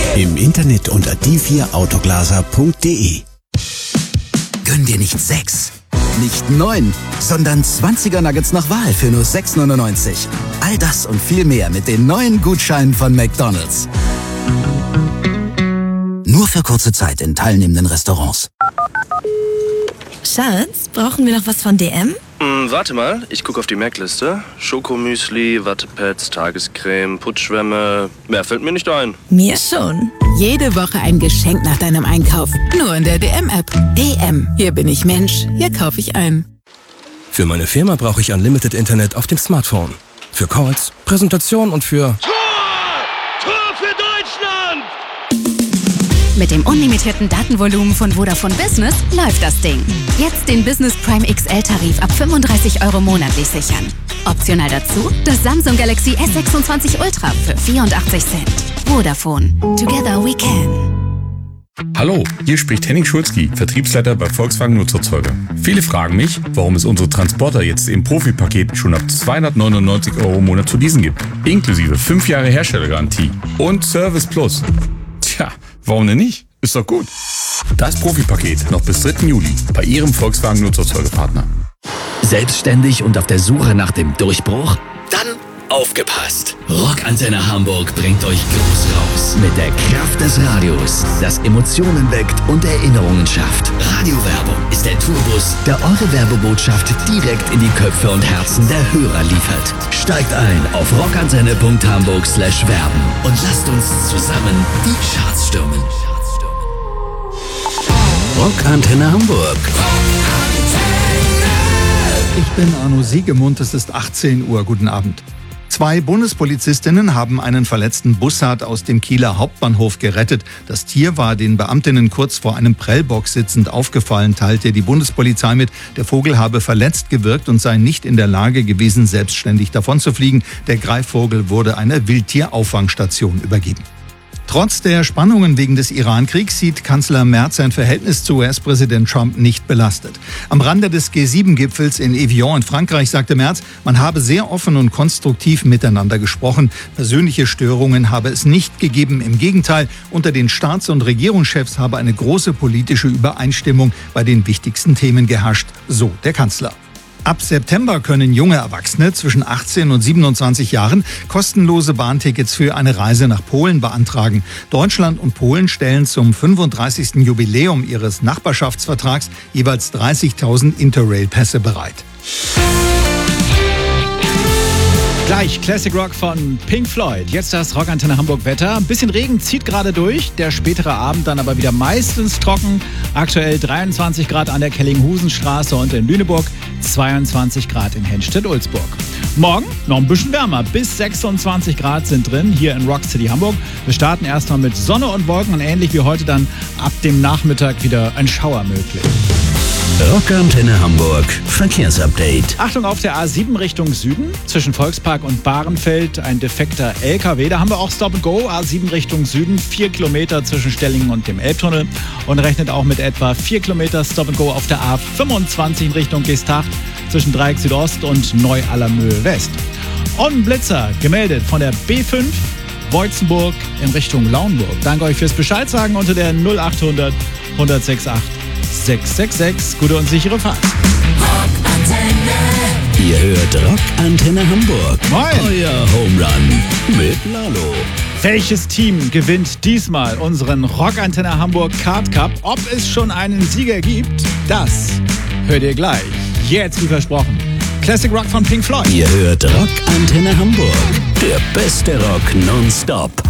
Im Internet unter die4autoglaser.de. Gönn dir nicht 6, nicht 9, sondern 20er Nuggets nach Wahl für nur 6,99. All das und viel mehr mit den neuen Gutscheinen von McDonald's. Nur für kurze Zeit in teilnehmenden Restaurants. Schatz, brauchen wir noch was von DM? Warte mal, ich gucke auf die Merkliste. Schokomüsli, Wattepads, Tagescreme, Putzschwämme. Mehr fällt mir nicht ein. Mir schon. Jede Woche ein Geschenk nach deinem Einkauf. Nur in der DM-App. DM. Hier bin ich Mensch. Hier kaufe ich ein. Für meine Firma brauche ich Unlimited Internet auf dem Smartphone. Für Calls, Präsentation und für... Tor für Deutschland! Mit dem unlimitierten Datenvolumen von Vodafone Business läuft das Ding. Jetzt den Business Prime XL-Tarif ab 35 € monatlich sichern. Optional dazu das Samsung Galaxy S26 Ultra für 84 Cent. Vodafone. Together we can. Hallo, hier spricht Henning Schulzki, Vertriebsleiter bei Volkswagen Nutzerzeuger. Viele fragen mich, warum es unsere Transporter jetzt im Profipaket schon ab 299 € im Monat zu leasen gibt. Inklusive 5 Jahre Herstellergarantie und Service Plus. Tja, warum denn nicht? Ist doch gut. Das Profipaket noch bis 3. Juli bei Ihrem Volkswagen Nutzerzeugerpartner. Selbstständig und auf der Suche nach dem Durchbruch? Dann aufgepasst! Rockantenne Hamburg bringt euch groß raus. Mit der Kraft des Radios, das Emotionen weckt und Erinnerungen schafft. Radiowerbung ist der Tourbus, der eure Werbebotschaft direkt in die Köpfe und Herzen der Hörer liefert. Steigt ein auf rockantenne.hamburg/werben und lasst uns zusammen die Charts stürmen. Rockantenne Hamburg. Ich bin Arno Siegemund, es ist 18 Uhr. Guten Abend. 2 Bundespolizistinnen haben einen verletzten Bussard aus dem Kieler Hauptbahnhof gerettet. Das Tier war den Beamtinnen kurz vor einem Prellbock sitzend aufgefallen, teilte die Bundespolizei mit. Der Vogel habe verletzt gewirkt und sei nicht in der Lage gewesen, selbstständig davonzufliegen. Der Greifvogel wurde einer Wildtierauffangstation übergeben. Trotz der Spannungen wegen des Iran-Kriegs sieht Kanzler Merz sein Verhältnis zu US-Präsident Trump nicht belastet. Am Rande des G7-Gipfels in Evian in Frankreich sagte Merz, man habe sehr offen und konstruktiv miteinander gesprochen. Persönliche Störungen habe es nicht gegeben. Im Gegenteil, unter den Staats- und Regierungschefs habe eine große politische Übereinstimmung bei den wichtigsten Themen geherrscht, so der Kanzler. Ab September können junge Erwachsene zwischen 18 und 27 Jahren kostenlose Bahntickets für eine Reise nach Polen beantragen. Deutschland und Polen stellen zum 35. Jubiläum ihres Nachbarschaftsvertrags jeweils 30.000 Interrail-Pässe bereit. Gleich Classic Rock von Pink Floyd. Jetzt das Rockantenne Hamburg Wetter. Ein bisschen Regen zieht gerade durch. Der spätere Abend dann aber wieder meistens trocken. Aktuell 23 Grad an der Kellinghusenstraße und in Lüneburg, 22 Grad in Henstedt-Ulzburg. Morgen noch ein bisschen wärmer. Bis 26 Grad sind drin hier in Rock City Hamburg. Wir starten erstmal mit Sonne und Wolken und ähnlich wie heute dann ab dem Nachmittag wieder ein Schauer möglich. Rockantenne Hamburg Verkehrsupdate. Achtung auf der A7 Richtung Süden. Zwischen Volkspark und Bahrenfeld ein defekter LKW. Da haben wir auch Stop and Go. A7 Richtung Süden. 4 Kilometer zwischen Stellingen und dem Elbtunnel. Und rechnet auch mit etwa 4 Kilometer Stop and Go auf der A25 in Richtung Geesthacht. Zwischen Dreieck Südost und Neu-Allermöhe West. Und Blitzer gemeldet von der B5 Boitzenburg in Richtung Lauenburg. Danke euch fürs Bescheid sagen unter der 0800 168 666. Gute und sichere Fahrt. Ihr hört Rockantenne Hamburg. Moin. Euer Home Run mit Lalo. Welches Team gewinnt diesmal unseren Rockantenne Hamburg Card Cup? Ob es schon einen Sieger gibt, das hört ihr gleich. Jetzt wie versprochen. Classic Rock von Pink Floyd. Ihr hört Rockantenne Hamburg. Der beste Rock nonstop.